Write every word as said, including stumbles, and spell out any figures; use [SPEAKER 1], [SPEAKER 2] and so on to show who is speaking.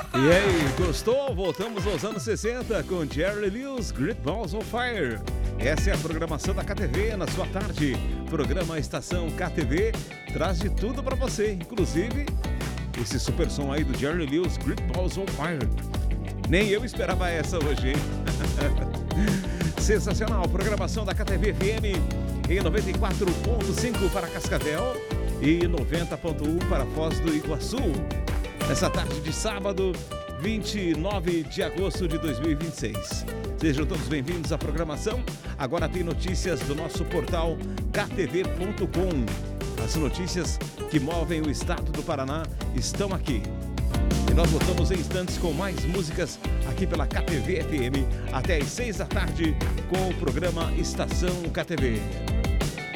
[SPEAKER 1] E aí, gostou? Voltamos aos anos sessenta com Jerry Lewis, Great Balls on Fire. Essa é a programação da K T V na sua tarde. Programa Estação K T V traz de tudo pra você, inclusive esse super som aí do Jerry Lewis, Great Balls on Fire. Nem eu esperava essa hoje, hein? Sensacional, programação da K T V F M em noventa e quatro ponto cinco para Cascavel e noventa ponto um para Foz do Iguaçu. Nessa tarde de sábado, vinte e nove de agosto de dois mil e vinte e seis. Sejam todos bem-vindos à programação. Agora tem notícias do nosso portal K T V ponto com. As notícias que movem o estado do Paraná estão aqui. E nós voltamos em instantes com mais músicas aqui pela K T V F M até às seis da tarde com o programa Estação K T V.